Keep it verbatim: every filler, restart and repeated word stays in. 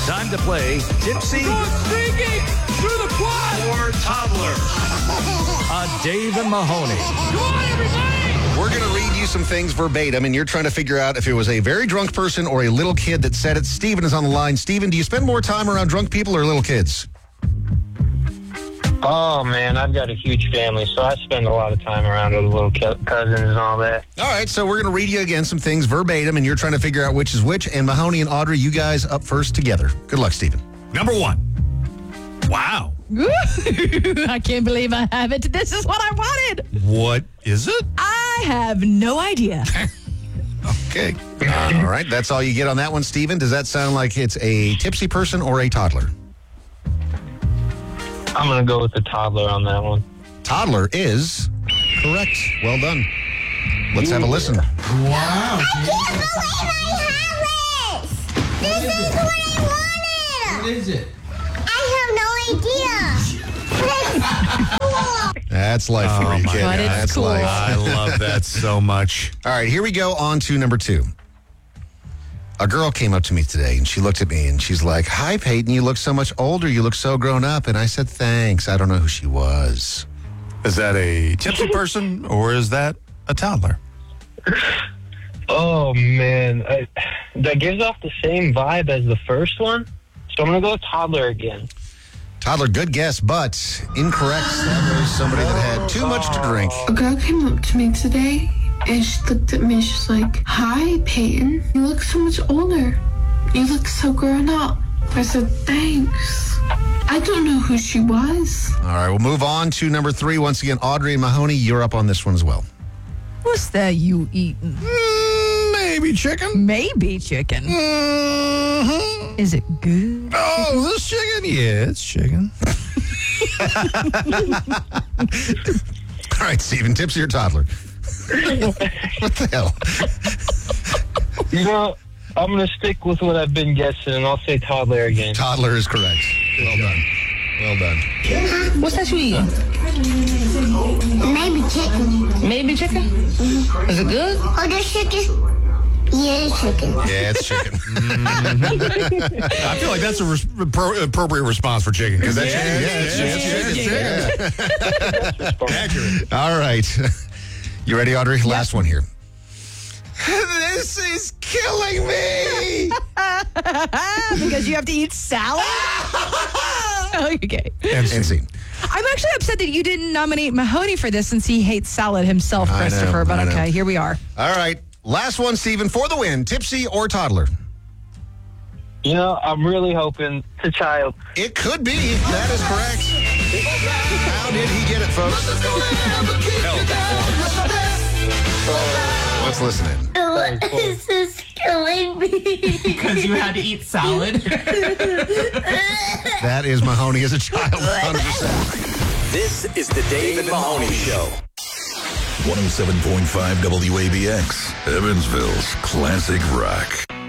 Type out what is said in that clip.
Time to play Tipsy through the quad. or Toddler on Dave and Mahoney. Come on, everybody. We're going to read you some things verbatim, and you're trying to figure out if it was a very drunk person or a little kid that said it. Steven is on the line. Steven, do you spend more time around drunk people or little kids? Oh, man, I've got a huge family, so I spend a lot of time around with little cousins and all that. All right, so we're going to read you again some things verbatim, and you're trying to figure out which is which. And Mahoney and Audrey, you guys up first together. Good luck, Steven. Number one. Wow. I can't believe I have it. This is what I wanted. What is it? I have no idea. Okay. All right, that's all you get on that one, Steven. Does that sound like it's a tipsy person or a toddler? I'm going to go with the toddler on that one. Toddler is correct. Well done. Let's have a listen. I can't believe I have this! This is what I wanted! What is it? I have no idea. That's life for Oh, you, my kid. God, it's That's cool. life. I love that so much. All right, here we go on to number two. A girl came up to me today, and she looked at me, and she's like, "Hi, Peyton, you look so much older. You look so grown up." And I said, "Thanks." I don't know who she was. Is that a tipsy person or is that a toddler? Oh, man. I, that gives off the same vibe as the first one, so I'm going to go with toddler again. Toddler, good guess, but incorrect. That was somebody that had too much to drink. A girl came up to me today and she looked at me and she's like, "Hi, Peyton. You look so much older. You look so grown up." I said, "Thanks." I don't know who she was. All right, we'll move on to number three. Once again, Audrey and Mahoney, you're up on this one as well. What's that you eating? Mm, maybe chicken. Maybe chicken. Mm-hmm. Is it good? Oh, this chicken? Yeah, it's chicken. All right, Steven, tipsy or toddler? What the hell? You know, I'm going to stick with what I've been guessing, and I'll say toddler again. Toddler is correct. Well done. Well done. What's that you eating? Maybe chicken. Maybe chicken? Mm-hmm. Is it good? Oh, there's chicken? Yeah, it's chicken. Yeah, it's chicken. I feel like that's a res- pro- appropriate response for chicken. Because that's Yeah, chicken. yeah, Yeah, it's it's chicken. chicken. Yeah. Accurate. All right. You ready, Audrey? Last one here. This is killing me. Because you have to eat salad? Okay. And scene. I'm actually upset that you didn't nominate Mahoney for this since he hates salad himself, I know, Christopher. But I know. okay, here we are. All right. Last one, Steven, for the win. Tipsy or toddler? You know, I'm really hoping it's a child. It could be. That is correct. How did he get it, folks? Let's listen in. This is killing me. Because you had to eat salad. That is Mahoney as a child, one hundred percent. This is the Dave and Mahoney Show. one oh seven point five W A B X, Evansville's classic rock.